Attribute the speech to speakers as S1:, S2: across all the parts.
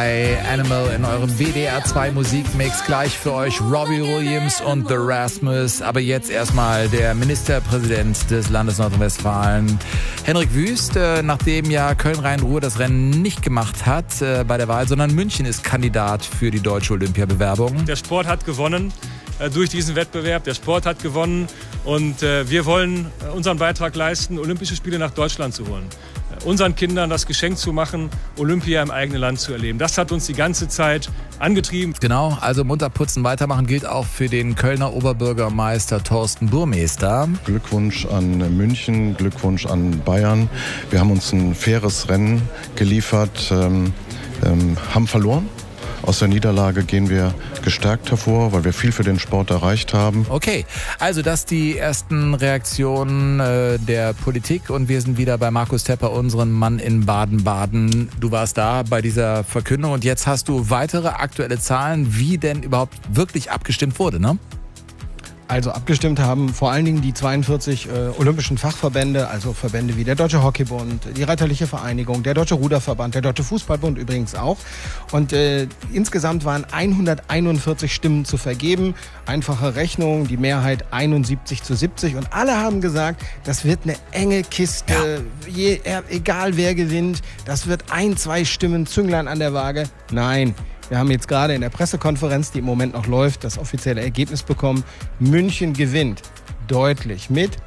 S1: bei Animal in eurem WDR 2 Musikmix. Gleich für euch Robbie Williams und The Rasmus. Aber jetzt erstmal der Ministerpräsident des Landes Nordrhein-Westfalen, Henrik Wüst, nachdem ja Köln-Rhein-Ruhr das Rennen nicht gemacht hat bei der Wahl, sondern München ist Kandidat für die deutsche Olympiabewerbung.
S2: Der Sport hat gewonnen durch diesen Wettbewerb. Der Sport hat gewonnen und wir wollen unseren Beitrag leisten, Olympische Spiele nach Deutschland zu holen. Unseren Kindern das Geschenk zu machen, Olympia im eigenen Land zu erleben. Das hat uns die ganze Zeit angetrieben.
S1: Genau, also munter putzen, weitermachen gilt auch für den Kölner Oberbürgermeister Thorsten Burmester.
S3: Glückwunsch an München, Glückwunsch an Bayern. Wir haben uns ein faires Rennen geliefert, haben verloren. Aus der Niederlage gehen wir gestärkt hervor, weil wir viel für den Sport erreicht haben.
S1: Okay, also das die ersten Reaktionen der Politik und wir sind wieder bei Markus Tepper, unserem Mann in Baden-Baden. Du warst da bei dieser Verkündung und jetzt hast du weitere aktuelle Zahlen, wie denn überhaupt wirklich abgestimmt wurde, ne?
S4: Also abgestimmt haben vor allen Dingen die 42 olympischen Fachverbände, also Verbände wie der Deutsche Hockeybund, die Reiterliche Vereinigung, der Deutsche Ruderverband, der Deutsche Fußballbund übrigens auch. Und insgesamt waren 141 Stimmen zu vergeben. Einfache Rechnung, die Mehrheit 71:70. Und alle haben gesagt, das wird eine enge Kiste, egal wer gewinnt. Das wird 1-2 Stimmen, Zünglein an der Waage. Nein. Wir haben jetzt gerade in der Pressekonferenz, die im Moment noch läuft, das offizielle Ergebnis bekommen. München gewinnt deutlich mit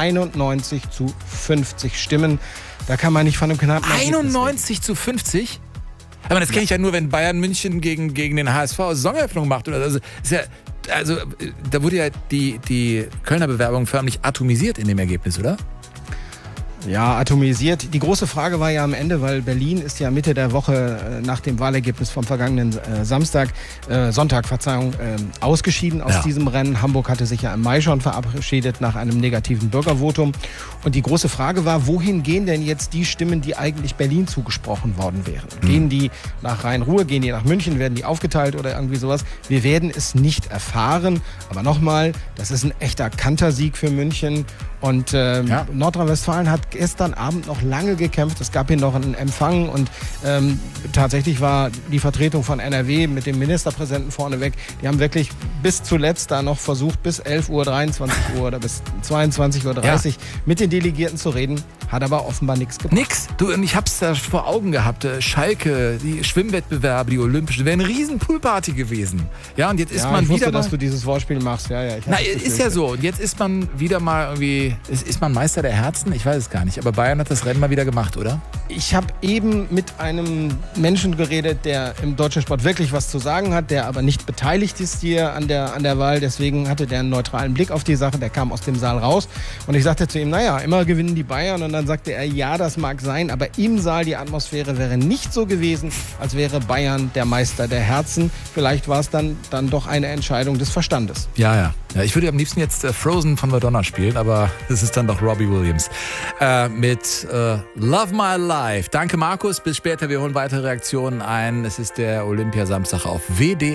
S4: 91:50 Stimmen. Da kann man nicht von einem knappen Ergebnis
S1: 91:50? Aber das kenne ich ja nur, wenn Bayern München gegen den HSV Saisoneröffnung macht. Oder also, ist ja, also da wurde ja die Kölner Bewerbung förmlich atomisiert in dem Ergebnis, oder?
S4: Ja, atomisiert. Die große Frage war ja am Ende, weil Berlin ist ja Mitte der Woche nach dem Wahlergebnis vom vergangenen Sonntag, ausgeschieden aus diesem Rennen. Hamburg hatte sich ja im Mai schon verabschiedet nach einem negativen Bürgervotum. Und die große Frage war, wohin gehen denn jetzt die Stimmen, die eigentlich Berlin zugesprochen worden wären? Gehen die nach Rhein-Ruhr, gehen die nach München, werden die aufgeteilt oder irgendwie sowas? Wir werden es nicht erfahren. Aber nochmal, das ist ein echter Kantersieg für München. Und Nordrhein-Westfalen hat gestern Abend noch lange gekämpft. Es gab hier noch einen Empfang und tatsächlich war die Vertretung von NRW mit dem Ministerpräsidenten vorneweg. Die haben wirklich bis zuletzt da noch versucht, bis 11 Uhr, 23 Uhr oder bis 22:30 Uhr mit den Delegierten zu reden. Hat aber offenbar nichts gebracht.
S1: Nix? Du, und ich hab's da vor Augen gehabt. Schalke, die Schwimmwettbewerbe, die Olympischen, wäre eine riesen Poolparty gewesen. Ja, und jetzt ist man
S4: ich wusste,
S1: wieder mal,
S4: dass du dieses Wortspiel machst.
S1: Na, ist ja so. Und jetzt ist man wieder mal irgendwie, ist man Meister der Herzen? Ich weiß es gar nicht. Aber Bayern hat das Rennen mal wieder gemacht, oder?
S4: Ich habe eben mit einem Menschen geredet, der im deutschen Sport wirklich was zu sagen hat, der aber nicht beteiligt ist hier an der Wahl. Deswegen hatte der einen neutralen Blick auf die Sache. Der kam aus dem Saal raus. Und ich sagte zu ihm, naja, immer gewinnen die Bayern. Und dann sagte er, ja, das mag sein, aber im Saal die Atmosphäre wäre nicht so gewesen, als wäre Bayern der Meister der Herzen. Vielleicht war es dann doch eine Entscheidung des Verstandes.
S1: Ja, ich würde am liebsten jetzt Frozen von Madonna spielen, aber es ist dann doch Robbie Williams mit Love My Life. Danke, Markus. Bis später. Wir holen weitere Reaktionen ein. Es ist der Olympiasamstag auf WDR.